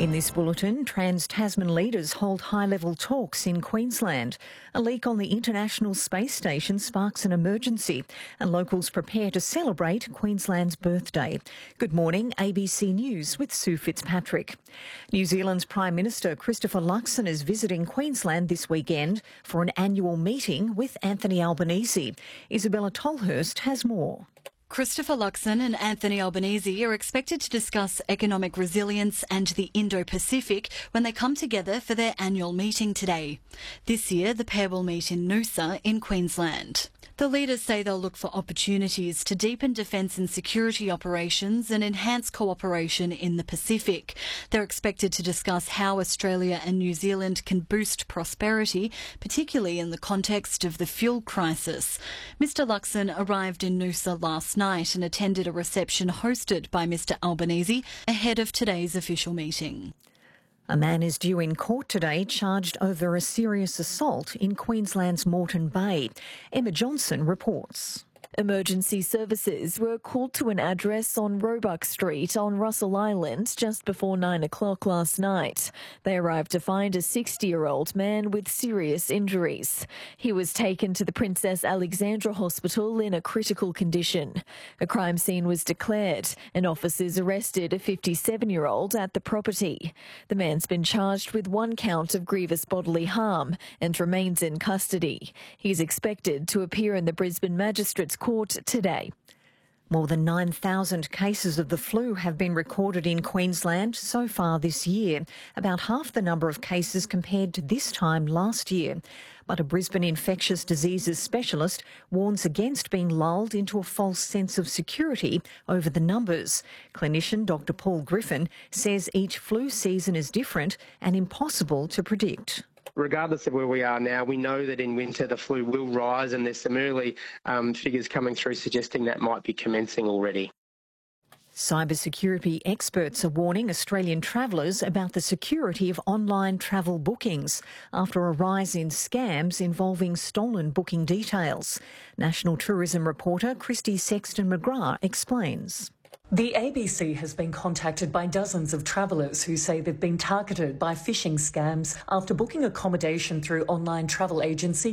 In this bulletin, Trans-Tasman leaders hold high-level talks in Queensland. A leak on the International Space Station sparks an emergency, and locals prepare to celebrate Queensland's birthday. Good morning, ABC News with Sue Fitzpatrick. New Zealand's Prime Minister Christopher Luxon is visiting Queensland this weekend for an annual meeting with Anthony Albanese. Isabella Tolhurst has more. Christopher Luxon and Anthony Albanese are expected to discuss economic resilience and the Indo-Pacific when they come together for their annual meeting today. This year, the pair will meet in Noosa in Queensland. The leaders say they'll look for opportunities to deepen defence and security operations and enhance cooperation in the Pacific. They're expected to discuss how Australia and New Zealand can boost prosperity, particularly in the context of the fuel crisis. Mr Luxon arrived in Noosa last night and attended a reception hosted by Mr Albanese ahead of today's official meeting. A man is due in court today charged over a serious assault in Queensland's Moreton Bay. Emma Johnson reports. Emergency services were called to an address on Roebuck Street on Russell Island just before 9 o'clock last night. They arrived to find a 60-year-old man with serious injuries. He was taken to the Princess Alexandra Hospital in a critical condition. A crime scene was declared and officers arrested a 57-year-old at the property. The man's been charged with one count of grievous bodily harm and remains in custody. He's expected to appear in the Brisbane Magistrates Court today. More than 9,000 cases of the flu have been recorded in Queensland so far this year, about half the number of cases compared to this time last year. But a Brisbane infectious diseases specialist warns against being lulled into a false sense of security over the numbers. Clinician Dr Paul Griffin says each flu season is different and impossible to predict. Regardless of where we are now, we know that in winter the flu will rise, and there's some early figures coming through suggesting that might be commencing already. Cybersecurity experts are warning Australian travellers about the security of online travel bookings after a rise in scams involving stolen booking details. National Tourism reporter Christy Sexton-McGrath explains. The ABC has been contacted by dozens of travellers who say they've been targeted by phishing scams after booking accommodation through online travel agency